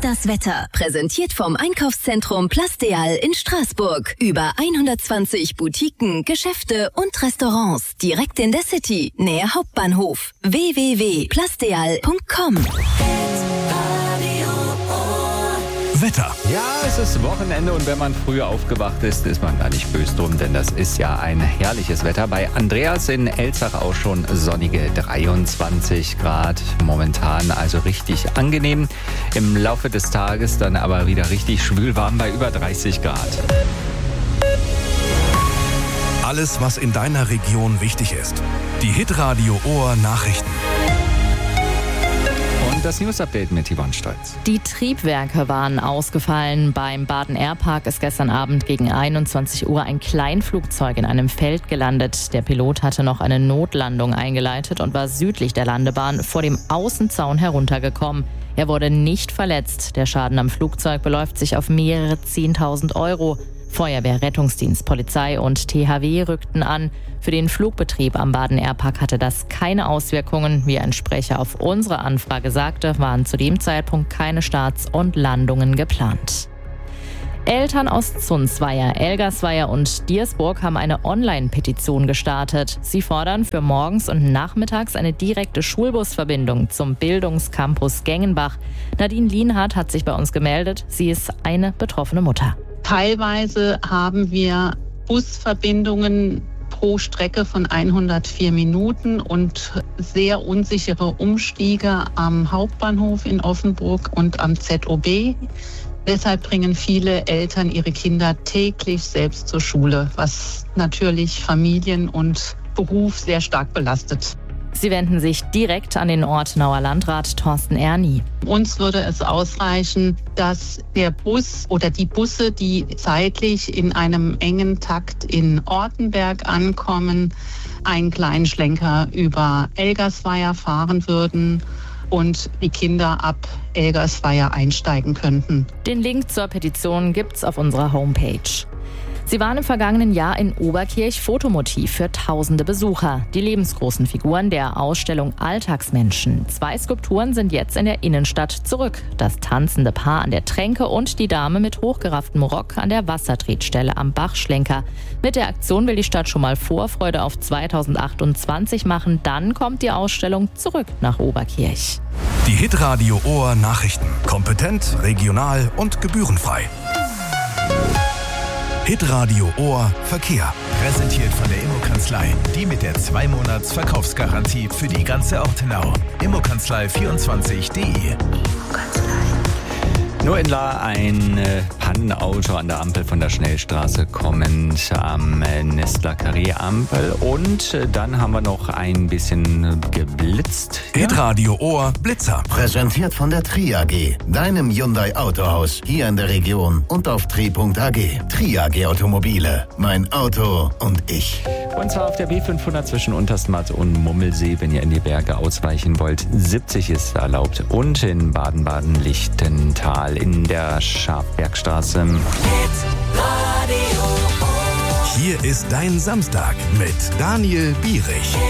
das Wetter. Präsentiert vom Einkaufszentrum Plasteal in Straßburg. Über 120 Boutiquen, Geschäfte und Restaurants. Direkt in der City, nähe Hauptbahnhof. www.plasteal.com. Wetter. Ja, es ist Wochenende und wenn man früh aufgewacht ist, ist man gar nicht böse drum, denn das ist ja ein herrliches Wetter. Bei Andreas in Elzach auch schon sonnige 23 Grad momentan, also richtig angenehm. Im Laufe des Tages dann aber wieder richtig schwülwarm bei über 30 Grad. Alles, was in deiner Region wichtig ist. Die Hitradio Ohr Nachrichten. Und das News-Update mit Yvonne Stolz. Die Triebwerke waren ausgefallen. Beim Baden-Airpark ist gestern Abend gegen 21 Uhr ein Kleinflugzeug in einem Feld gelandet. Der Pilot hatte noch eine Notlandung eingeleitet und war südlich der Landebahn vor dem Außenzaun heruntergekommen. Er wurde nicht verletzt. Der Schaden am Flugzeug beläuft sich auf mehrere 10.000 Euro. Feuerwehr, Rettungsdienst, Polizei und THW rückten an. Für den Flugbetrieb am Baden-Airpark hatte das keine Auswirkungen. Wie ein Sprecher auf unsere Anfrage sagte, waren zu dem Zeitpunkt keine Starts und Landungen geplant. Eltern aus Zunzweier, Elgersweier und Diersburg haben eine Online-Petition gestartet. Sie fordern für morgens und nachmittags eine direkte Schulbusverbindung zum Bildungscampus Gengenbach. Nadine Lienhardt hat sich bei uns gemeldet. Sie ist eine betroffene Mutter. Teilweise haben wir Busverbindungen pro Strecke von 104 Minuten und sehr unsichere Umstiege am Hauptbahnhof in Offenburg und am ZOB. Deshalb bringen viele Eltern ihre Kinder täglich selbst zur Schule, was natürlich Familien und Beruf sehr stark belastet. Sie wenden sich direkt an den Ortenauer Landrat Thorsten Erni. Uns würde es ausreichen, dass der Bus oder die Busse, die zeitlich in einem engen Takt in Ortenberg ankommen, einen kleinen Schlenker über Elgersweier fahren würden und die Kinder ab Elgersweier einsteigen könnten. Den Link zur Petition gibt's auf unserer Homepage. Sie waren im vergangenen Jahr in Oberkirch Fotomotiv für tausende Besucher. Die lebensgroßen Figuren der Ausstellung Alltagsmenschen. 2 Skulpturen sind jetzt in der Innenstadt zurück. Das tanzende Paar an der Tränke und die Dame mit hochgerafftem Rock an der Wassertretstelle am Bachschlenker. Mit der Aktion will die Stadt schon mal Vorfreude auf 2028 machen. Dann kommt die Ausstellung zurück nach Oberkirch. Die Hitradio Ohr Nachrichten. Kompetent, regional und gebührenfrei. Hitradio Ohr Verkehr. Präsentiert von der Immokanzlei. Die mit der 2-Monats-Verkaufsgarantie für die ganze Ortenau. Immokanzlei24.de. Nur in La ein Pannenauto an der Ampel von der Schnellstraße kommend am Nestler Carré-Ampel. Und dann haben wir noch ein bisschen geblitzt. Hitradio Ohr Blitzer. Präsentiert von der Tri AG, deinem Hyundai Autohaus hier in der Region und auf tri.ag. Tri AG Automobile, mein Auto und ich. Und zwar auf der B500 zwischen Untersmatt und Mummelsee, wenn ihr in die Berge ausweichen wollt. 70 ist erlaubt. Und in Baden-Baden-Lichtental in der Schafbergstraße. Hier ist dein Samstag mit Daniel Bierich.